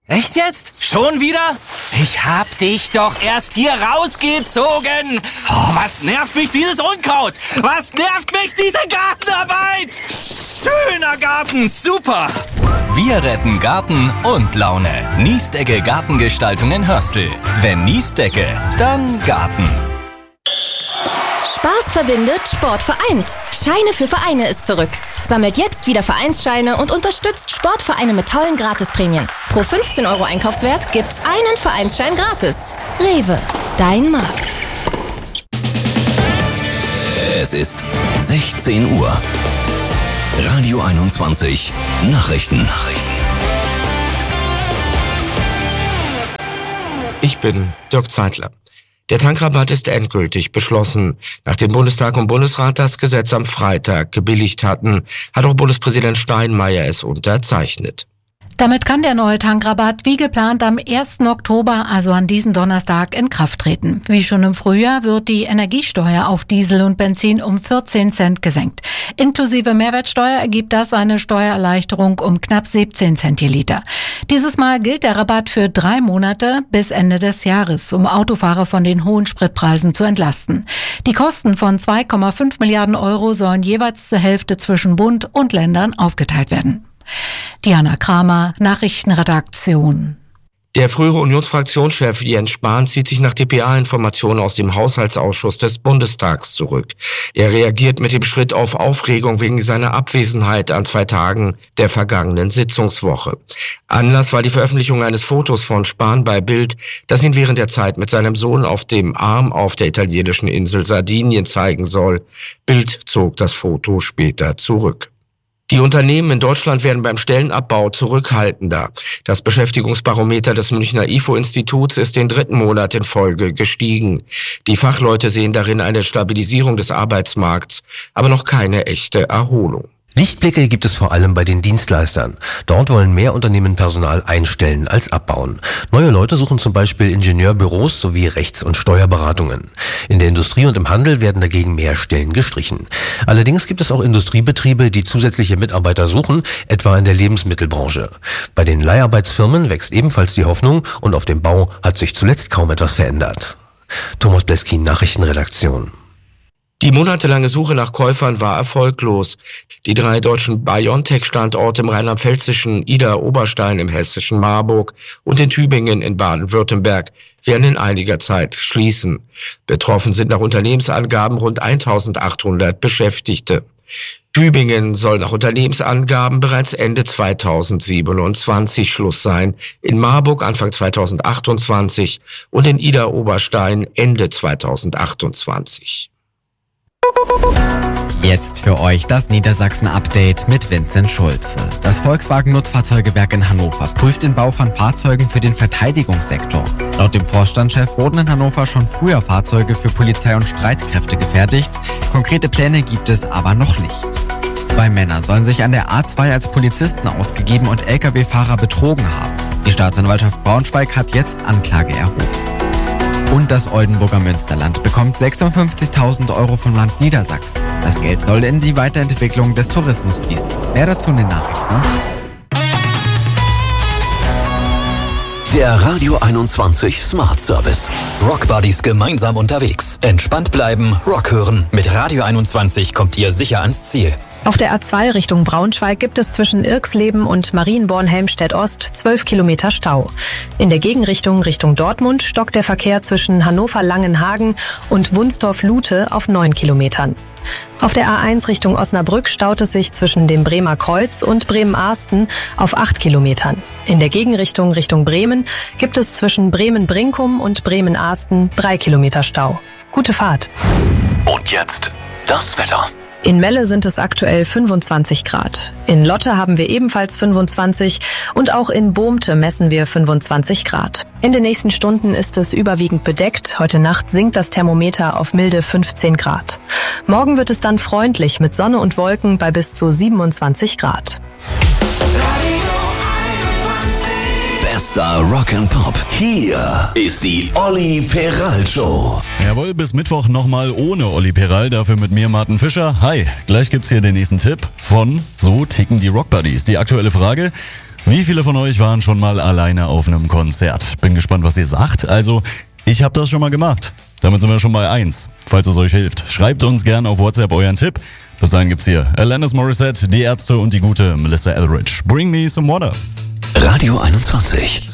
Echt jetzt? Schon wieder? Ich hab dich doch erst hier rausgezogen. Oh, was nervt mich dieses Unkraut? Was nervt mich diese Gartenarbeit? Schöner Garten, super. Wir retten Garten und Laune. Niesdecke Gartengestaltung in Hörstel. Wenn Niesdecke, dann Garten. Spaß verbindet, Sport vereint. Scheine für Vereine ist zurück. Sammelt jetzt wieder Vereinsscheine und unterstützt Sportvereine mit tollen Gratisprämien. Pro 15 € Einkaufswert gibt's einen Vereinsschein gratis. Rewe, dein Markt. Es ist 16 Uhr. Radio 21 Nachrichten. Ich bin Dirk Zeitler. Der Tankrabatt ist endgültig beschlossen. Nachdem Bundestag und Bundesrat das Gesetz am Freitag gebilligt hatten, hat auch Bundespräsident Steinmeier es unterzeichnet. Damit kann der neue Tankrabatt wie geplant am 1. Oktober, also an diesem Donnerstag, in Kraft treten. Wie schon im Frühjahr wird die Energiesteuer auf Diesel und Benzin um 14 Cent gesenkt. Inklusive Mehrwertsteuer ergibt das eine Steuererleichterung um knapp 17 Cent je Liter. Dieses Mal gilt der Rabatt für 3 Monate bis Ende des Jahres, um Autofahrer von den hohen Spritpreisen zu entlasten. Die Kosten von 2,5 Milliarden € sollen jeweils zur Hälfte zwischen Bund und Ländern aufgeteilt werden. Diana Kramer, Nachrichtenredaktion. Der frühere Unionsfraktionschef Jens Spahn zieht sich nach dpa-Informationen aus dem Haushaltsausschuss des Bundestags zurück. Er reagiert mit dem Schritt auf Aufregung wegen seiner Abwesenheit an 2 Tagen der vergangenen Sitzungswoche. Anlass war die Veröffentlichung eines Fotos von Spahn bei Bild, das ihn während der Zeit mit seinem Sohn auf dem Arm auf der italienischen Insel Sardinien zeigen soll. Bild zog das Foto später zurück. Die Unternehmen in Deutschland werden beim Stellenabbau zurückhaltender. Das Beschäftigungsbarometer des Münchner IFO-Instituts ist den 3. Monat in Folge gestiegen. Die Fachleute sehen darin eine Stabilisierung des Arbeitsmarkts, aber noch keine echte Erholung. Lichtblicke gibt es vor allem bei den Dienstleistern. Dort wollen mehr Unternehmen Personal einstellen als abbauen. Neue Leute suchen zum Beispiel Ingenieurbüros sowie Rechts- und Steuerberatungen. In der Industrie und im Handel werden dagegen mehr Stellen gestrichen. Allerdings gibt es auch Industriebetriebe, die zusätzliche Mitarbeiter suchen, etwa in der Lebensmittelbranche. Bei den Leiharbeitsfirmen wächst ebenfalls die Hoffnung und auf dem Bau hat sich zuletzt kaum etwas verändert. Thomas Bleskin, Nachrichtenredaktion. Die monatelange Suche nach Käufern war erfolglos. Die 3 deutschen BioNTech-Standorte im rheinland-pfälzischen Idar-Oberstein, im hessischen Marburg und in Tübingen in Baden-Württemberg werden in einiger Zeit schließen. Betroffen sind nach Unternehmensangaben rund 1800 Beschäftigte. Tübingen soll nach Unternehmensangaben bereits Ende 2027 Schluss sein, in Marburg Anfang 2028 und in Idar-Oberstein Ende 2028. Jetzt für euch das Niedersachsen-Update mit Vincent Schulze. Das Volkswagen-Nutzfahrzeugewerk in Hannover prüft den Bau von Fahrzeugen für den Verteidigungssektor. Laut dem Vorstandschef wurden in Hannover schon früher Fahrzeuge für Polizei und Streitkräfte gefertigt. Konkrete Pläne gibt es aber noch nicht. 2 Männer sollen sich an der A2 als Polizisten ausgegeben und Lkw-Fahrer betrogen haben. Die Staatsanwaltschaft Braunschweig hat jetzt Anklage erhoben. Und das Oldenburger Münsterland bekommt 56.000 € vom Land Niedersachsen. Das Geld soll in die Weiterentwicklung des Tourismus fließen. Mehr dazu in den Nachrichten. Der Radio 21 Smart Service. Rock Buddies gemeinsam unterwegs. Entspannt bleiben, Rock hören. Mit Radio 21 kommt ihr sicher ans Ziel. Auf der A2 Richtung Braunschweig gibt es zwischen Irxleben und Marienborn-Helmstedt-Ost 12 Kilometer Stau. In der Gegenrichtung Richtung Dortmund stockt der Verkehr zwischen Hannover-Langenhagen und Wunstorf-Lute auf 9 Kilometern. Auf der A1 Richtung Osnabrück staut es sich zwischen dem Bremer Kreuz und Bremen-Ahsten auf 8 Kilometern. In der Gegenrichtung Richtung Bremen gibt es zwischen Bremen-Brinkum und Bremen-Ahsten 3 Kilometer Stau. Gute Fahrt. Und jetzt das Wetter. In Melle sind es aktuell 25 Grad. In Lotte haben wir ebenfalls 25 und auch in Bohmte messen wir 25 Grad. In den nächsten Stunden ist es überwiegend bedeckt. Heute Nacht sinkt das Thermometer auf milde 15 Grad. Morgen wird es dann freundlich mit Sonne und Wolken bei bis zu 27 Grad. Bester Rock'n'Pop. Hier ist die Olli Peral Show. Jawohl, bis Mittwoch nochmal ohne Olli Peral, dafür mit mir, Martin Fischer. Hi, gleich gibt's hier den nächsten Tipp von So ticken die Rock Buddies. Die aktuelle Frage: Wie viele von euch waren schon mal alleine auf einem Konzert? Bin gespannt, was ihr sagt. Also, ich habe das schon mal gemacht. Damit sind wir schon bei 1. Falls es euch hilft, schreibt uns gerne auf WhatsApp euren Tipp. Bis dahin gibt's hier Alanis Morissette, Die Ärzte und die gute Melissa Etheridge. Bring me some water. Radio 21.